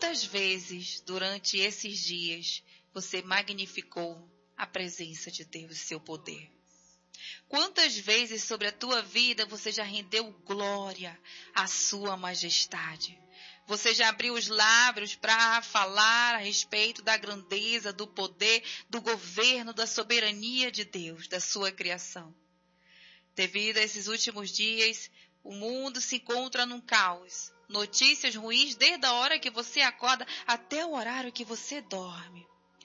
quantas vezes durante esses dias você magnificou a presença de Deus e seu poder? Quantas vezes sobre a tua vida você já rendeu glória à sua majestade? Você já abriu os lábios para falar a respeito da grandeza, do poder, do governo, da soberania de Deus, da sua criação? Devido a esses últimos dias, o mundo se encontra num caos. Notícias ruins desde a hora que você acorda até o horário que você dorme.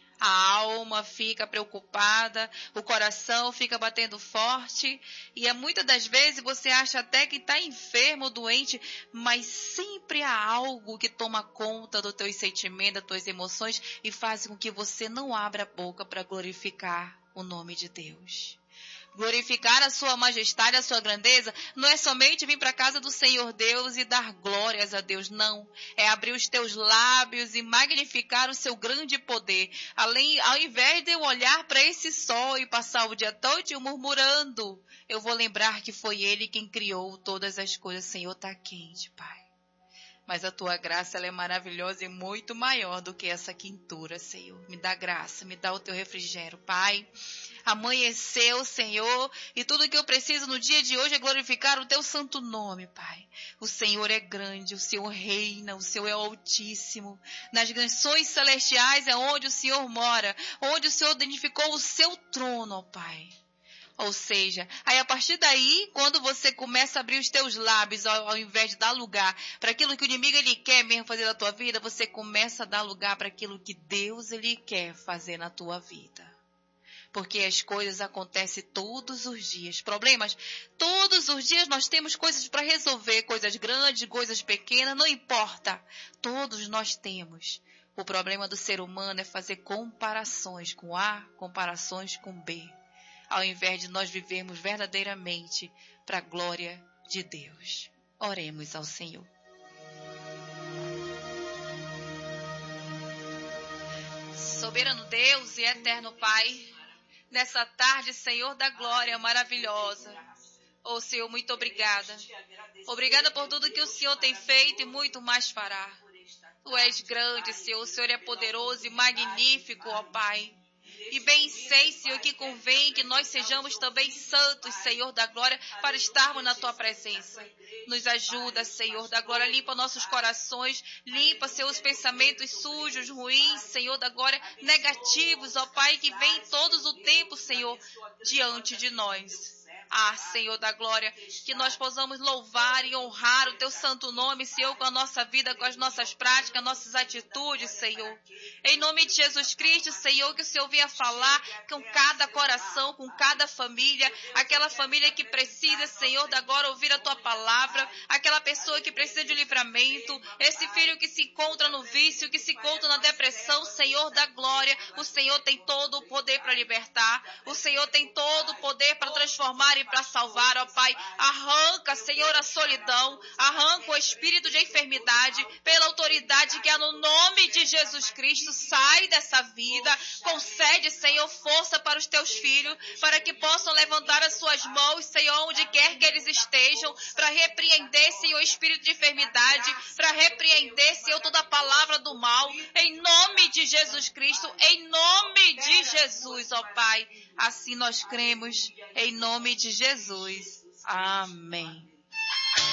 A alma fica preocupada, o coração fica batendo forte e muitas das vezes você acha até que está enfermo ou doente, mas sempre há algo que toma conta dos teus sentimentos, das tuas emoções e faz com que você não abra a boca para glorificar o nome de Deus. Glorificar a sua majestade, a sua grandeza, não é somente vir para a casa do Senhor Deus e dar glórias a Deus, não. É abrir os teus lábios e magnificar o seu grande poder. Ao invés de eu olhar para esse sol e passar o dia todo murmurando, eu vou lembrar que foi Ele quem criou todas as coisas. Senhor, está quente, Pai. Mas a tua graça ela é maravilhosa e muito maior do que essa quentura, Senhor. Me dá graça, me dá o teu refrigério, Pai. Amanheceu, Senhor, e tudo que eu preciso no dia de hoje é glorificar o teu santo nome, Pai. O Senhor é grande, o Senhor reina, o Senhor é altíssimo. Nas nações celestiais é onde o Senhor mora, onde o Senhor identificou o seu trono, ó Pai. Ou seja, aí a partir daí, quando você começa a abrir os teus lábios, ao invés de dar lugar para aquilo que o inimigo ele quer mesmo fazer na tua vida, você começa a dar lugar para aquilo que Deus ele quer fazer na tua vida. Porque as coisas acontecem todos os dias. Problemas, todos os dias nós temos coisas para resolver, coisas grandes, coisas pequenas, não importa. Todos nós temos. O problema do ser humano é fazer comparações com A, comparações com B. Ao invés de nós vivermos verdadeiramente para a glória de Deus. Oremos ao Senhor. Soberano Deus e eterno Pai, nessa tarde, Senhor da glória maravilhosa. Oh, Senhor, muito obrigada. Obrigada por tudo que o Senhor tem feito e muito mais fará. Tu és grande, Senhor. O Senhor é poderoso e magnífico, ó Pai. E bem sei, Senhor, que convém que nós sejamos também santos, Senhor da glória, para estarmos na Tua presença. Nos ajuda, Senhor da glória, limpa nossos corações, limpa, Senhor, os pensamentos sujos, ruins, Senhor da glória, negativos, ó Pai, que vem todos o tempo, Senhor, diante de nós. Ah, Senhor da glória, que nós possamos louvar e honrar o Teu santo nome, Senhor, com a nossa vida, com as nossas práticas, nossas atitudes, Senhor. Em nome de Jesus Cristo, Senhor, que o Senhor venha falar com cada coração, com cada família, aquela família que precisa, Senhor, da glória, ouvir a Tua palavra, aquela pessoa que precisa de livramento, esse filho que se encontra no vício, que se encontra na depressão, Senhor da glória, o Senhor tem todo o poder para libertar, o Senhor tem todo o poder para transformar e para salvar, ó Pai. Arranca, Senhor, a solidão, arranca o espírito de enfermidade, pela autoridade que há no nome de Jesus Cristo, sai dessa vida, concede, Senhor, força para os teus filhos, para que possam levantar as suas mãos, Senhor, onde quer que eles estejam, para repreender, Senhor, o espírito de enfermidade, para repreender, Senhor, toda a palavra do mal, em nome de Jesus Cristo, em nome de Jesus, ó Pai. Assim nós cremos, em nome de Jesus. Amém.